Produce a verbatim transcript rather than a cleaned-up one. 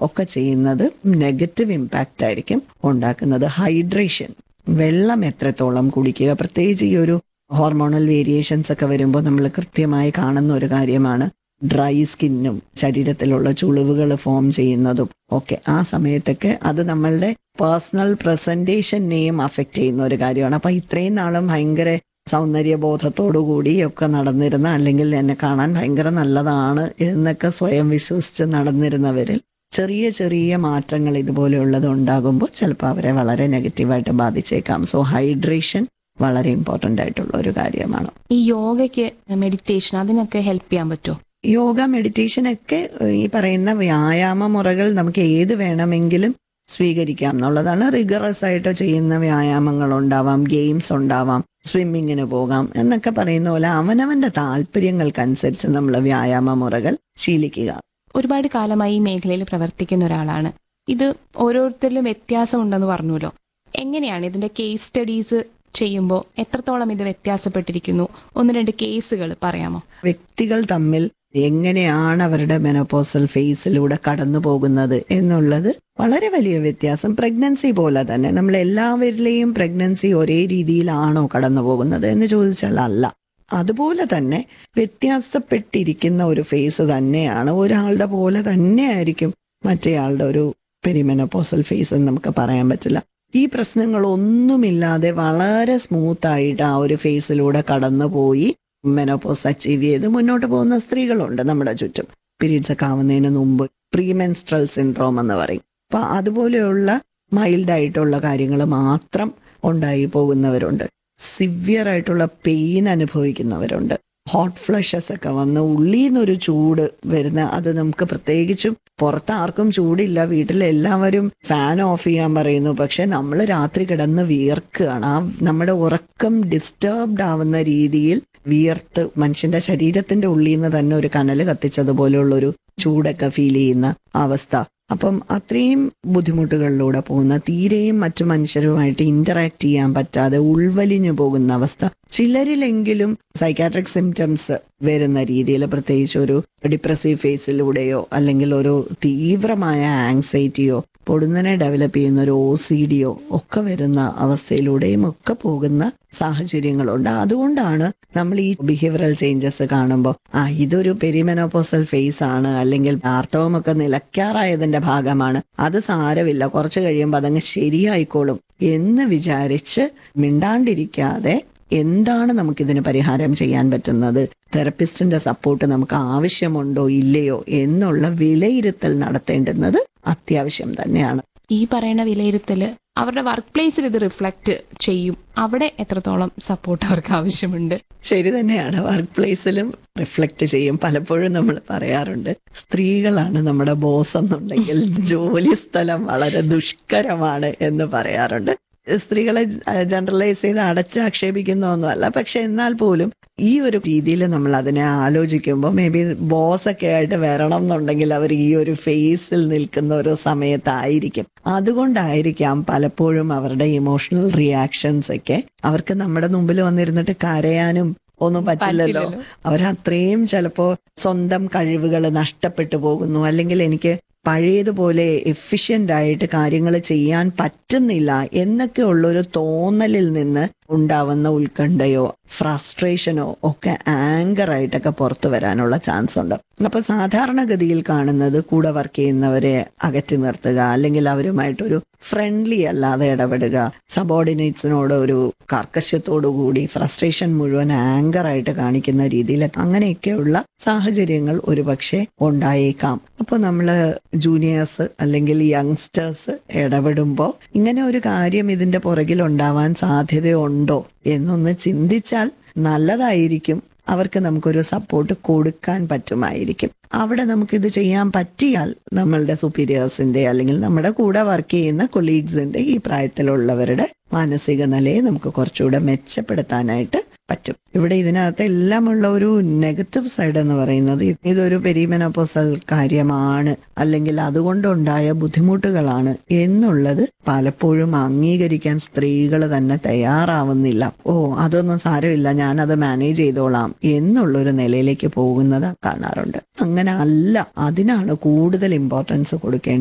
ഒക്കെ ചെയ്യുന്നത് negative impact ആയിരിക്കും ഉണ്ടാക്കുന്നത്. ഹൈഡ്രേഷൻ, വെള്ളം എത്രത്തോളം കുടിക്കുക, പ്രത്യേകിച്ച് ഈ ഒരു ഹോർമോണൽ വേരിയേഷൻസ് ഒക്കെ വരുമ്പോൾ നമ്മൾ കൃത്യമായി കാണുന്ന ഒരു കാര്യമാണ് ഡ്രൈ സ്കിന്നും ശരീരത്തിലുള്ള ചുളിവുകൾ ഫോം ചെയ്യുന്നതും ഒക്കെ. ആ സമയത്തൊക്കെ അത് നമ്മളുടെ പേഴ്സണൽ പ്രസന്റേഷനെയും അഫക്റ്റ് ചെയ്യുന്ന ഒരു കാര്യമാണ്. അപ്പൊ ഇത്രയും നാളും ഭയങ്കര സൗന്ദര്യബോധത്തോടു കൂടി ഒക്കെ നടന്നിരുന്ന, അല്ലെങ്കിൽ എന്നെ കാണാൻ ഭയങ്കര നല്ലതാണ് എന്നൊക്കെ സ്വയം വിശ്വസിച്ച് നടന്നിരുന്നവരിൽ ചെറിയ ചെറിയ മാറ്റങ്ങൾ ഇതുപോലെയുള്ളത് ഉണ്ടാകുമ്പോൾ ചിലപ്പോൾ അവരെ വളരെ നെഗറ്റീവായിട്ട് ബാധിച്ചേക്കാം. സോ ഹൈഡ്രേഷൻ വളരെ ഇമ്പോർട്ടൻ്റ് ആയിട്ടുള്ള ഒരു കാര്യമാണ്. ഈ യോഗയ്ക്ക്, മെഡിറ്റേഷൻ, അതിനൊക്കെ ഹെൽപ്പ് ചെയ്യാൻ പറ്റുമോ? യോഗ, മെഡിറ്റേഷൻ ഒക്കെ ഈ പറയുന്ന വ്യായാമ മുറകൾ നമുക്ക് ഏത് വേണമെങ്കിലും സ്വീകരിക്കാം എന്നുള്ളതാണ്. റിഗറസ് ആയിട്ട് ചെയ്യുന്ന വ്യായാമങ്ങൾ ഉണ്ടാവാം, ഗെയിംസ് ഉണ്ടാവാം, സ്വിമ്മിങ്ങിന് പോകാം എന്നൊക്കെ പറയുന്ന പോലെ അവനവന്റെ താല്പര്യങ്ങൾക്കനുസരിച്ച് നമ്മൾ വ്യായാമ മുറകൾ ശീലിക്കുക. ഒരുപാട് കാലമായി ഈ മേഖലയിൽ പ്രവർത്തിക്കുന്ന ഒരാളാണ്. ഇത് ഓരോരുത്തരിലും വ്യത്യാസമുണ്ടെന്ന് പറഞ്ഞല്ലോ. എങ്ങനെയാണ് ഇതിന്റെ കേസ് സ്റ്റഡീസ് ചെയ്യുമ്പോൾ എത്രത്തോളം ഇത് വ്യത്യാസപ്പെട്ടിരിക്കുന്നു? ഒന്ന് രണ്ട് കേസുകൾ പറയാമോ? വ്യക്തികൾ തമ്മിൽ എങ്ങനെയാണ് അവരുടെ മെനോപോസൽ ഫേസിലൂടെ കടന്നു പോകുന്നത് എന്നുള്ളത് വളരെ വലിയ വ്യത്യാസം. പ്രഗ്നൻസി പോലെ തന്നെ നമ്മൾ എല്ലാവരിലെയും പ്രഗ്നൻസി ഒരേ രീതിയിലാണോ കടന്നു പോകുന്നത് എന്ന് ചോദിച്ചാൽ അല്ല. അതുപോലെ തന്നെ വ്യത്യാസപ്പെട്ടിരിക്കുന്ന ഒരു ഫേസ് തന്നെയാണ്. ഒരാളുടെ പോലെ തന്നെ ആയിരിക്കും മറ്റേയാളുടെ ഒരു പെരിമെനോപോസൽ ഫേസ് എന്ന് നമുക്ക് പറയാൻ പറ്റില്ല. ഈ പ്രശ്നങ്ങളൊന്നുമില്ലാതെ വളരെ സ്മൂത്തായിട്ട് ആ ഒരു ഫേസിലൂടെ കടന്നു പോയി മെനോപോസ് അച്ചീവ് ചെയ്ത് മുന്നോട്ട് പോകുന്ന സ്ത്രീകളുണ്ട് നമ്മുടെ ചുറ്റും. പീരീഡ്സ് ഒക്കെ ആവുന്നതിന് മുമ്പ് പ്രീമെൻസ്ട്രൽ സിൻഡ്രോം എന്ന് പറയും. അപ്പൊ അതുപോലെയുള്ള മൈൽഡ് ആയിട്ടുള്ള കാര്യങ്ങൾ മാത്രം ഉണ്ടായി പോകുന്നവരുണ്ട്. സിവിയർ ആയിട്ടുള്ള പെയിൻ അനുഭവിക്കുന്നവരുണ്ട്. ഹോട്ട് ഫ്ലഷസ് ഒക്കെ വന്ന് ഉള്ളിന്നൊരു ചൂട് വരുന്ന, അത് നമുക്ക് പ്രത്യേകിച്ചും പുറത്ത് ആർക്കും ചൂടില്ല, വീട്ടിലെല്ലാവരും ഫാൻ ഓഫ് ചെയ്യാൻ പറയുന്നു, പക്ഷെ നമ്മൾ രാത്രി കിടന്ന് വിയർക്കുകയാണ്. ആ നമ്മുടെ ഉറക്കം ഡിസ്റ്റർബ്ഡ് ആവുന്ന രീതിയിൽ വിയർത്ത് മനുഷ്യന്റെ ശരീരത്തിന്റെ ഉള്ളിൽ നിന്ന് തന്നെ ഒരു കനല് കത്തിച്ചതുപോലെയുള്ളൊരു ചൂടൊക്കെ ഫീൽ ചെയ്യുന്ന അവസ്ഥ. അപ്പം അത്രയും ബുദ്ധിമുട്ടുകളിലൂടെ പോകുന്ന, തീരെയും മറ്റു മനുഷ്യരുമായിട്ട് ഇന്ററാക്ട് ചെയ്യാൻ പറ്റാതെ ഉൾവലിഞ്ഞു പോകുന്ന അവസ്ഥ. ചിലരിലെങ്കിലും സൈക്കാട്രിക് സിംറ്റംസ് വരുന്ന രീതിയിൽ, പ്രത്യേകിച്ച് ഒരു ഡിപ്രസീവ് ഫേസിലൂടെയോ അല്ലെങ്കിൽ ഒരു തീവ്രമായ ആങ്സൈറ്റിയോ പൊടുന്നനെ ഡെവലപ്പ് ചെയ്യുന്ന ഒരു ഒ സി ഡിയോ ഒക്കെ വരുന്ന അവസ്ഥയിലൂടെയും ഒക്കെ പോകുന്ന സാഹചര്യങ്ങളുണ്ട്. അതുകൊണ്ടാണ് നമ്മൾ ഈ ബിഹേവിയറൽ ചേഞ്ചസ് കാണുമ്പോൾ ആ ഇതൊരു പെരിമെനോപോസൽ ഫേസ് ആണ്, അല്ലെങ്കിൽ ആർത്തവമൊക്കെ നിലയ്ക്കാറായതിന്റെ ഭാഗമാണ്, അത് സാരമില്ല, കുറച്ച് കഴിയുമ്പോൾ അതങ്ങ് ശരിയായിക്കോളും എന്ന് വിചാരിച്ച് മിണ്ടാണ്ടിരിക്കാതെ എന്താണ് നമുക്കിതിന് പരിഹാരം ചെയ്യാൻ പറ്റുന്നത്, തെറപ്പിസ്റ്റിന്റെ സപ്പോർട്ട് നമുക്ക് ആവശ്യമുണ്ടോ ഇല്ലയോ എന്നുള്ള വിലയിരുത്തൽ നടത്തേണ്ടുന്നത് അത്യാവശ്യം തന്നെയാണ്. ഈ പറയുന്ന വിലയിരുത്തല് അവരുടെ വർക്ക് പ്ലേസിൽ ഇത് റിഫ്ലക്ട് ചെയ്യും. അവിടെ എത്രത്തോളം സപ്പോർട്ട് അവർക്ക് ആവശ്യമുണ്ട്? ശരി തന്നെയാണ്, വർക്ക് പ്ലേസിലും റിഫ്ലക്ട് ചെയ്യും. പലപ്പോഴും നമ്മൾ പറയാറുണ്ട്, സ്ത്രീകളാണ് നമ്മുടെ ബോസ് എന്നുണ്ടെങ്കിൽ ജോലി സ്ഥലം വളരെ ദുഷ്കരമാണ് എന്ന് പറയാറുണ്ട്. സ്ത്രീകളെ ജനറലൈസ് ചെയ്ത് അടച്ചാക്ഷേപിക്കുന്ന ഒന്നുമല്ല, പക്ഷെ എന്നാൽ പോലും ഈ ഒരു രീതിയിൽ നമ്മൾ അതിനെ ആലോചിക്കുമ്പോൾ മേ ബി ബോസൊക്കെ ആയിട്ട് വരണം എന്നുണ്ടെങ്കിൽ അവർ ഈ ഒരു ഫേസിൽ നിൽക്കുന്ന ഒരു സമയത്തായിരിക്കും. അതുകൊണ്ടായിരിക്കാം പലപ്പോഴും അവരുടെ ഇമോഷണൽ റിയാക്ഷൻസ് ഒക്കെ, അവർക്ക് നമ്മുടെ മുമ്പിൽ വന്നിരുന്നിട്ട് കരയാനും ഒന്നും പറ്റില്ലല്ലോ. അവരത്രയും ചിലപ്പോ സ്വന്തം കഴിവുകൾ നഷ്ടപ്പെട്ടു പോകുന്നു, അല്ലെങ്കിൽ എനിക്ക് പഴയതുപോലെ എഫിഷ്യന്റ് ആയിട്ട് കാര്യങ്ങൾ ചെയ്യാൻ പറ്റുന്നില്ല എന്നൊക്കെ ഉള്ളൊരു തോന്നലിൽ നിന്ന് ഉണ്ടാവുന്ന ഉത്കണ്ഠയോ ഫ്രസ്ട്രേഷനോ ഒക്കെ ആങ്കർ ആയിട്ടൊക്കെ പുറത്തു വരാനുള്ള ചാൻസ് ഉണ്ട്. അപ്പൊ സാധാരണഗതിയിൽ കാണുന്നത് കൂടെ വർക്ക് ചെയ്യുന്നവരെ അകറ്റി നിർത്തുക, അല്ലെങ്കിൽ അവരുമായിട്ടൊരു ഫ്രണ്ട്ലി അല്ലാതെ ഇടപെടുക, സബോർഡിനേറ്റ്സിനോട് ഒരു കർക്കശത്തോടു കൂടി ഫ്രസ്ട്രേഷൻ മുഴുവൻ ആങ്കർ ആയിട്ട് കാണിക്കുന്ന രീതിയിൽ അങ്ങനെയൊക്കെയുള്ള സാഹചര്യങ്ങൾ ഒരുപക്ഷെ ഉണ്ടായേക്കാം. അപ്പോൾ നമ്മള് ജൂനിയേഴ്സ് അല്ലെങ്കിൽ യങ്സ്റ്റേഴ്സ് ഇടപെടുമ്പോൾ ഇങ്ങനെ ഒരു കാര്യം ഇതിന്റെ പുറകിൽ ഉണ്ടാവാൻ സാധ്യതയുണ്ടോ എന്നൊന്ന് ചിന്തിച്ചാൽ നല്ലതായിരിക്കും. അവർക്ക് നമുക്കൊരു സപ്പോർട്ട് കൊടുക്കാൻ പറ്റുമായിരിക്കും. അവിടെ നമുക്കിത് ചെയ്യാൻ പറ്റിയാൽ നമ്മളുടെ സുപ്പീരിയേഴ്സിന്റെ അല്ലെങ്കിൽ നമ്മുടെ കൂടെ വർക്ക് ചെയ്യുന്ന കൊളീഗ്സിന്റെ ഈ പ്രായത്തിലുള്ളവരുടെ മാനസിക നിലയെ നമുക്ക് കുറച്ചുകൂടെ മെച്ചപ്പെടുത്താനായിട്ട് പറ്റും. ഇവിടെ ഇതിനകത്ത് എല്ലാമുള്ള ഒരു നെഗറ്റീവ് സൈഡ് എന്ന് പറയുന്നത് ഇതൊരു പെരിമെനോപോസൽ കാര്യമാണ് അല്ലെങ്കിൽ അതുകൊണ്ടുണ്ടായ ബുദ്ധിമുട്ടുകളാണ് എന്നുള്ളത് പലപ്പോഴും അംഗീകരിക്കാൻ സ്ത്രീകൾ തന്നെ തയ്യാറാവുന്നില്ല. ഓ അതൊന്നും സാരമില്ല, ഞാനത് മാനേജ് ചെയ്തോളാം എന്നുള്ളൊരു നിലയിലേക്ക് പോകുന്നത് കാണാറുണ്ട്. അങ്ങനെ അല്ല, അതിനാണ് കൂടുതൽ ഇമ്പോർട്ടൻസ് കൊടുക്കേണ്ടത്.